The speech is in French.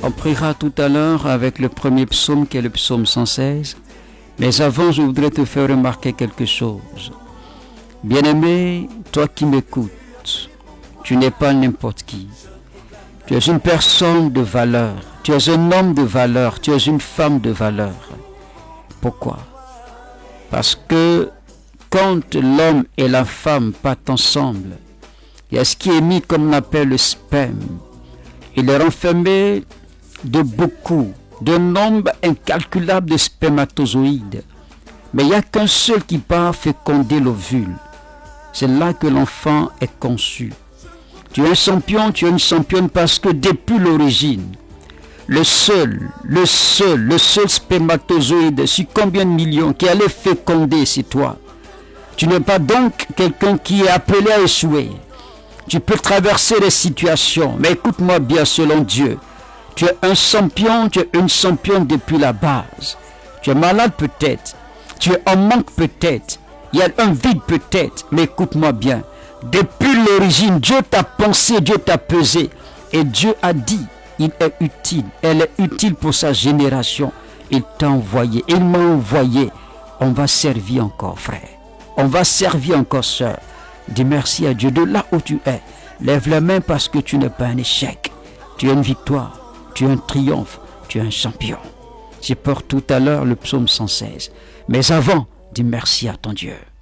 On priera tout à l'heure avec le premier psaume qui est le psaume 116. Mais avant, je voudrais te faire remarquer quelque chose. Bien-aimé, toi qui m'écoutes, tu n'es pas n'importe qui. Tu es une personne de valeur. Tu es un homme de valeur. Tu es une femme de valeur. Pourquoi? Parce que quand l'homme et la femme partent ensemble, il y a ce qui est mis comme on appelle le sperme. Il est renfermé de beaucoup, de nombre incalculable de spermatozoïdes. Mais il n'y a qu'un seul qui part féconder l'ovule. C'est là que l'enfant est conçu. Tu es un champion, tu es une championne parce que depuis l'origine, le seul spermatozoïde sur combien de millions qui allait féconder, c'est toi. Tu n'es pas donc quelqu'un qui est appelé à échouer. Tu peux traverser les situations, mais écoute-moi bien selon Dieu. Tu es un champion, tu es une championne depuis la base. Tu es malade peut-être, tu es en manque peut-être, il y a un vide peut-être, mais écoute-moi bien. Depuis l'origine, Dieu t'a pensé, Dieu t'a pesé, et Dieu a dit, il est utile, elle est utile pour sa génération. Il t'a envoyé, il m'a envoyé. On va servir encore, frère. On va servir encore, sœur. Dis merci à Dieu de là où tu es. Lève la main parce que tu n'es pas un échec. Tu es une victoire, tu es un triomphe, tu es un champion. Je porte tout à l'heure le psaume 116. Mais avant, dis merci à ton Dieu.